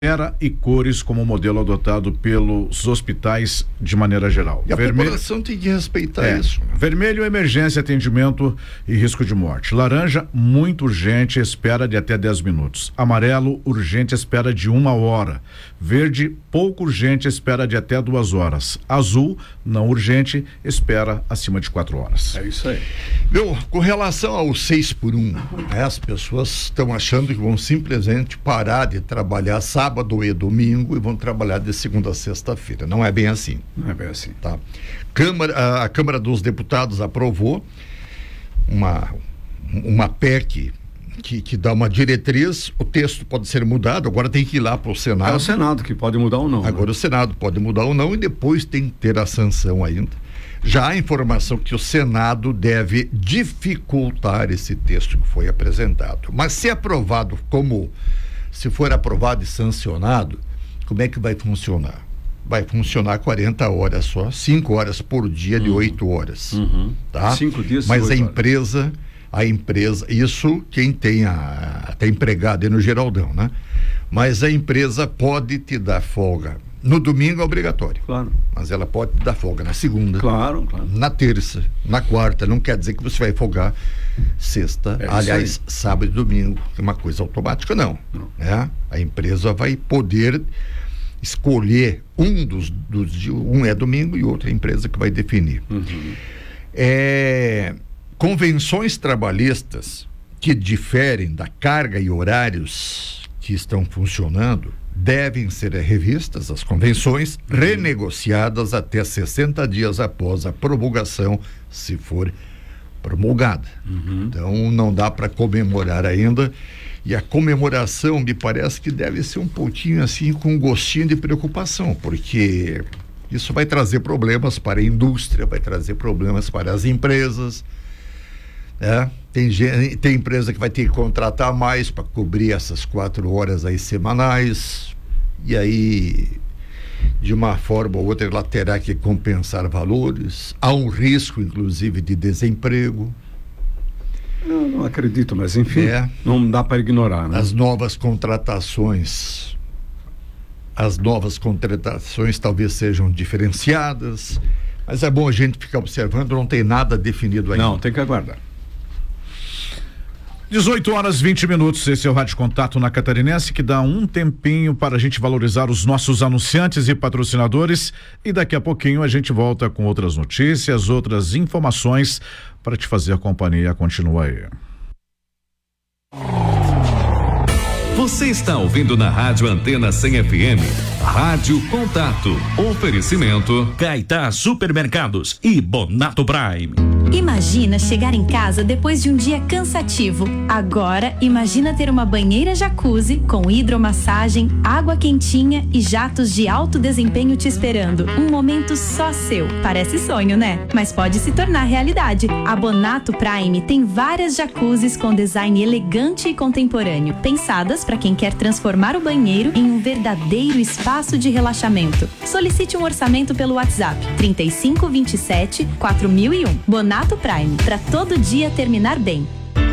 Era e cores como modelo adotado pelos hospitais de maneira geral. E a população tem que respeitar isso. Vermelho, emergência, atendimento e risco de morte. Laranja, muito urgente, espera de até 10 minutos. Amarelo, urgente, espera de 1 hora. Verde, pouco urgente, espera de até 2 horas. Azul, não urgente, espera acima de 4 horas. É isso aí. Meu, com relação ao 6x1, as pessoas estão achando que vão simplesmente parar de trabalhar sábado e domingo e vão trabalhar de segunda a sexta-feira. Não é bem assim. Não é bem assim. Tá? A Câmara dos Deputados aprovou uma PEC que dá uma diretriz. O texto pode ser mudado, agora tem que ir lá para o Senado. É o Senado que pode mudar ou não. Agora o Senado pode mudar ou não e depois tem que ter a sanção ainda. Já há informação que o Senado deve dificultar esse texto que foi apresentado. Mas se for aprovado e sancionado, como é que vai funcionar? Vai funcionar 40 horas só, 5 horas por dia de 8 horas. Tá? 5 dias. Mas a empresa, isso quem tem até empregado aí no Geraldão, né? Mas a empresa pode te dar folga. No domingo é obrigatório. Claro. Mas ela pode te dar folga na segunda. Claro. Na terça, na quarta. Não quer dizer que você vai folgar sexta, sábado e domingo. É uma coisa automática, não. Né? A empresa vai poder escolher um é domingo e outra empresa que vai definir. Convenções trabalhistas que diferem da carga e horários que estão funcionando devem ser revistas, as convenções, renegociadas até 60 dias após a promulgação, se for promulgada. Então não dá para comemorar ainda, e a comemoração me parece que deve ser um pouquinho assim com um gostinho de preocupação, porque isso vai trazer problemas para a indústria, vai trazer problemas para as empresas, né? Tem empresa que vai ter que contratar mais para cobrir essas 4 horas aí semanais, e aí de uma forma ou outra ela terá que compensar valores. Há um risco inclusive de desemprego. Não acredito, mas enfim, não dá para ignorar, né? As novas contratações talvez sejam diferenciadas, mas é bom a gente ficar observando, não tem nada definido ainda. Não, tem que aguardar. 18h20, esse é o Rádio Contato na Catarinense, que dá um tempinho para a gente valorizar os nossos anunciantes e patrocinadores, e daqui a pouquinho a gente volta com outras notícias, outras informações para te fazer a companhia. Continua aí. Você está ouvindo na Rádio Antena 100 FM, Rádio Contato, oferecimento Caetá Supermercados e Bonato Prime. Imagina chegar em casa depois de um dia cansativo. Agora, imagina ter uma banheira jacuzzi com hidromassagem, água quentinha e jatos de alto desempenho te esperando. Um momento só seu. Parece sonho, né? Mas pode se tornar realidade. A Bonato Prime tem várias jacuzzis com design elegante e contemporâneo, pensadas para quem quer transformar o banheiro em um verdadeiro espaço de relaxamento. Solicite um orçamento pelo WhatsApp 3527-4001. Bonato Prime, para todo dia terminar bem.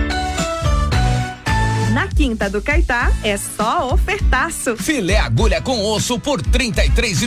Na Quinta do Caetá é só ofertaço. Filé agulha com osso por R$ 33,90.